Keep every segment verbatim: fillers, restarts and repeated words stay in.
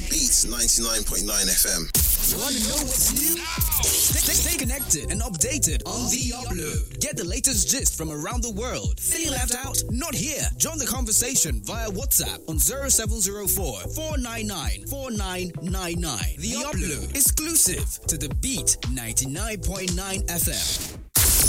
Beats ninety-nine point nine F M. Want to know what's new? Stay, stay connected and updated on The Upload. Get the latest gist from around the world. Feeling left out? Not here. Join the conversation via WhatsApp on zero seven zero four, four nine nine, four nine nine nine. The Upload. Exclusive to the Beat ninety-nine point nine F M.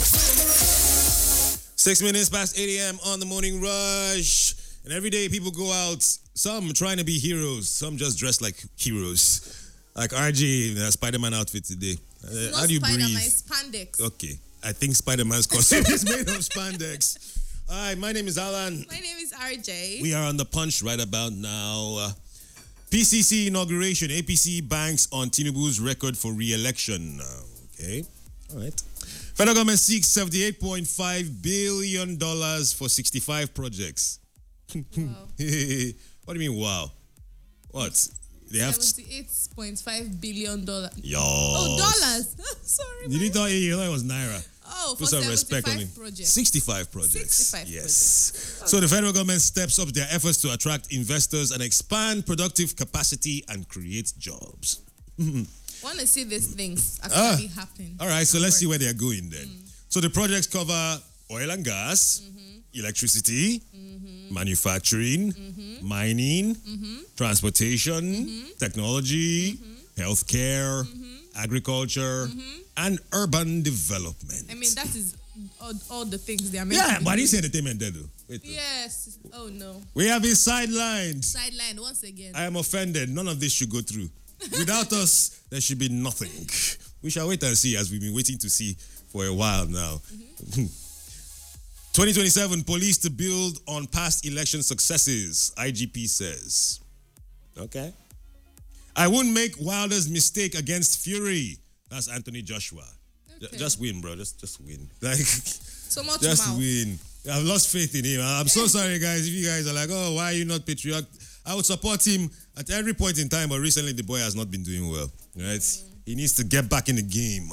Six minutes past eight a.m. on the morning rush. And every day people go out, some trying to be heroes, some just dressed like heroes. Like R J in a Spider-Man outfit today. Uh, how do you Spider-Man, breathe? spandex. Okay. I think Spider-Man's costume is made of spandex. All right, my name is Alan. My name is R J. We are on the punch right about now. Uh, P C C inauguration. A P C banks on Tinubu's record for re-election. Uh, okay. All right. Federal government seeks seventy-eight point five billion dollars for sixty-five projects. Wow. What do you mean, wow? What? They have seventy-eight point five billion dollars. Yo. Oh, dollars. Sorry. Did you thought you thought it was Naira? Oh, for Put some respect on it. projects. sixty-five projects. sixty-five yes. projects. So the federal government steps up their efforts to attract investors and expand productive capacity and create jobs. Want to see these things Ah. actually happen. All right, so at let's see work. where they are going then. Mm. So the projects cover oil and gas, Mm-hmm. electricity, Mm-hmm. manufacturing, Mm-hmm. mining, Mm-hmm. transportation, Mm-hmm. technology, Mm-hmm. healthcare, Mm-hmm. agriculture, Mm-hmm. and urban development. I mean, that is all, all the things they are making. yeah, but I didn't say entertainment there though. Wait, though. Yes. Oh, no. We have been sidelined. Sideline once again. I am offended. None of this should go through. Without us, there should be nothing. We shall wait and see, as we've been waiting to see for a while now. Mm-hmm. twenty twenty-seven, police to build on past election successes, I G P says. Okay. I wouldn't make Wilder's mistake against Fury. That's Anthony Joshua. J- Okay. Just win, bro. Just just win. Like, So much just mouth. win. I've lost faith in him. I'm so sorry, guys. If you guys are like, oh, why are you not patriotic? I would support him at every point in time, but recently the boy has not been doing well. Right? Mm. He needs to get back in the game.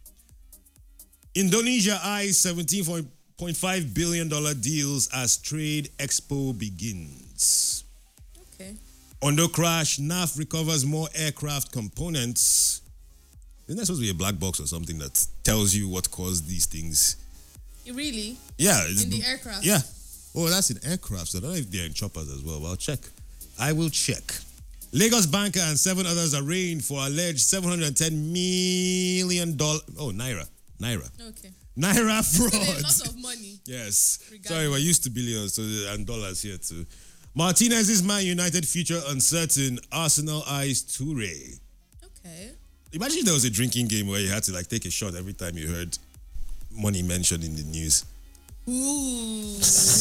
Indonesia eyes seventeen point five billion dollars deals as trade expo begins. Okay. Ondo crash, N A F recovers more aircraft components. Isn't that supposed to be a black box or something that tells you what caused these things? Really? Yeah. It's In the aircraft? Yeah. Oh, that's in aircraft. So I don't know if they're in choppers as well, but I'll check. I will check. Lagos banker and seven others arraigned for alleged seven hundred ten million dollars. Oh, Naira. Naira. Okay. Naira fraud. A lot of money. Yes. Regardless. Sorry, we're used to billions so, and dollars here too. Martinez's Man United future uncertain. Arsenal eyes Toure. Okay. Imagine if there was a drinking game where you had to like take a shot every time you heard money mentioned in the news. Ooh.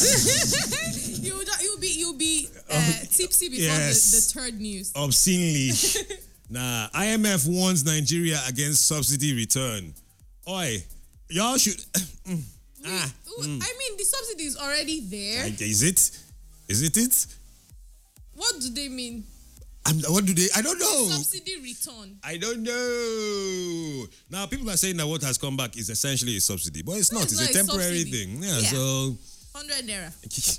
you'll, you'll be you'll be uh, tipsy before yes. the, the third news. Obscenely. Nah, I M F warns Nigeria against subsidy return. Oi, y'all should. ah, Ooh, I mean, the subsidy is already there. like, is it? Is it it? What do they mean? I'm, what do they? I don't know. Subsidy return. I don't know. Now people are saying that what has come back is essentially a subsidy, but it's No, not. it's It's, not a a temporary subsidy. thing. Yeah, Yeah. so one hundred naira.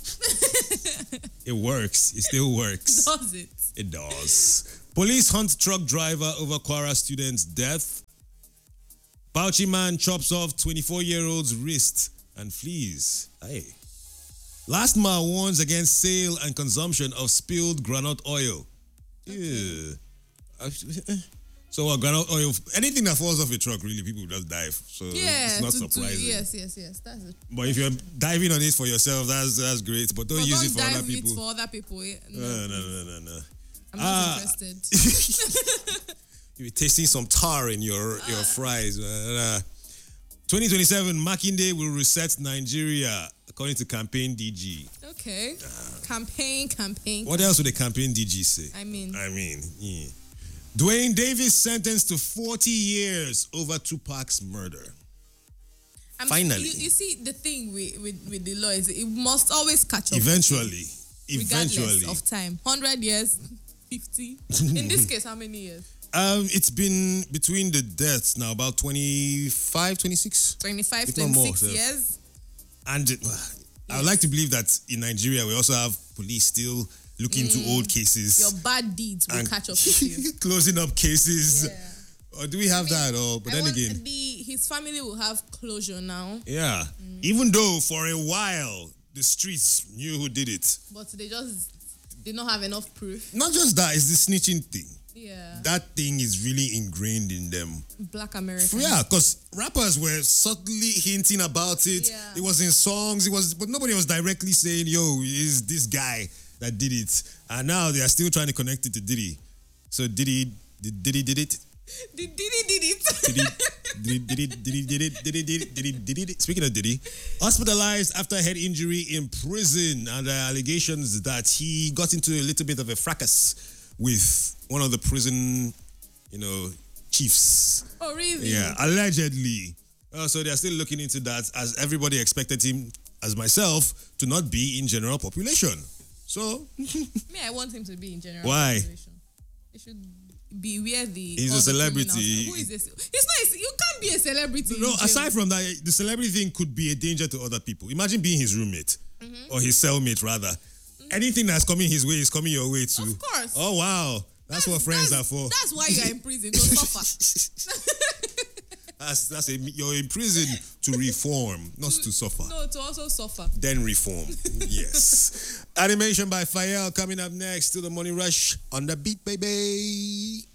it works. It still works. Does it? It does. Police hunt truck driver over Kwara student's death. Bauchi man chops off twenty-four-year-old's wrist and flees. Hey. Last mile warns against sale and consumption of spilled groundnut oil. Yeah. So uh, groundnut oil, anything that falls off a truck, really, people just dive. So Yeah. it's not to- to- surprising. yes, yes, yes. That's it. But if you're diving on it for yourself, that's that's great. But don't But use don't it for dive other people. it for other people. eh? No, no, no, no, no, no. I'm not Ah. interested. You're tasting some tar in your, your fries. Uh, twenty twenty-seven, Makinde will reset Nigeria, according to campaign D G. Okay. Campaign, campaign. What else would the campaign D G say? I mean, I mean, yeah. Dwayne Davis sentenced to forty years over Tupac's murder. I'm, Finally. You, you see, the thing with, with, with the law is it must always catch up. Eventually. regardless Eventually. of time. one hundred years, fifty. In this case, how many years? Um, it's been between the deaths now about twenty-five, twenty-six. twenty-five, If not more, twenty-six so- years. And uh, I would like to believe that in Nigeria we also have police still looking into old cases. Your bad deeds will and catch up with you. closing up cases. Yeah. Or do we have that? Or but I then want again, the, his family will have closure now, yeah. Even though for a while the streets knew who did it. but they just did not have enough proof. Not just that, it's the snitching thing. Yeah. That thing is really ingrained in them. Black American. Yeah, because rappers were subtly hinting about it. Yeah. It was in songs. It was, but nobody was directly saying, "Yo, is this guy that did it?" And now they are still trying to connect it to Diddy. So Diddy, did Diddy did it? Did Diddy did it? Diddy, Diddy, Diddy, Diddy, did it? Diddy, Diddy, Diddy, Diddy, Diddy. Speaking of Diddy, hospitalized after head injury in prison and uh, allegations that he got into a little bit of a fracas with one of the prison, you know, chiefs. Oh, really? Yeah, allegedly. Uh, so they're still looking into that, as everybody expected him, as myself, to not be in general population. So, Me, I want him to be in general Why? population. It should be where the He's a all the celebrity. criminals- Who is this? He's not. You can't be a celebrity. no, in jail. aside from that, the celebrity thing could be a danger to other people. Imagine being his roommate, or his cellmate, rather. Anything that's coming his way is coming your way too. Of course. Oh, wow. That's, what friends that's, are for. That's why you're in prison to suffer. That's, that's a, you're in prison to reform, not to suffer. No, to also suffer. Then reform. Yes. Animation by Fael coming up next to the Money Rush on the beat, baby.